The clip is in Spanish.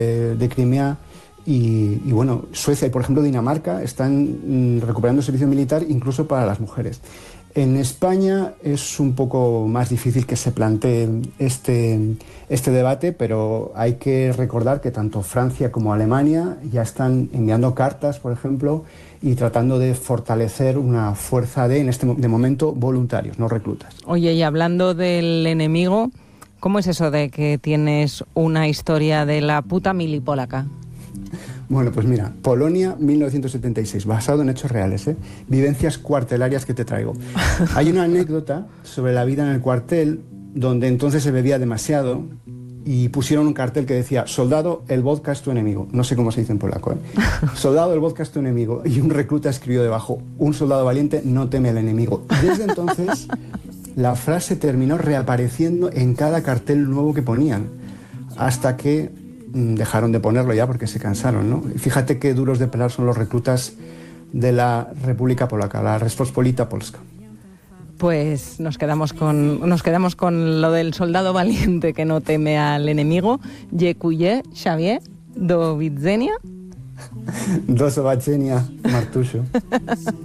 de Crimea y bueno, Suecia y por ejemplo Dinamarca están recuperando el servicio militar incluso para las mujeres. En España es un poco más difícil que se plantee este debate, pero hay que recordar que tanto Francia como Alemania ya están enviando cartas, por ejemplo, y tratando de fortalecer una fuerza de momento, voluntarios, no reclutas. Oye, y hablando del enemigo, ¿cómo es eso de que tienes una historia de la puta mili polaca? Bueno, pues mira, Polonia 1976, basado en hechos reales, vivencias cuartelarias que te traigo. Hay una anécdota sobre la vida en el cuartel, donde entonces se bebía demasiado y pusieron un cartel que decía: soldado, el vodka es tu enemigo. No sé cómo se dice en polaco, Soldado, el vodka es tu enemigo. Y un recluta escribió debajo: un soldado valiente no teme al enemigo. Desde entonces, la frase terminó reapareciendo en cada cartel nuevo que ponían, hasta que dejaron de ponerlo ya porque se cansaron, ¿no? Fíjate qué duros de pelar son los reclutas de la República Polaca, la Rzeczpospolita Polska. Pues nos quedamos con lo del soldado valiente que no teme al enemigo. Dziękuję, Xavier, do widzenia. Do zobaczenia, Martusiu.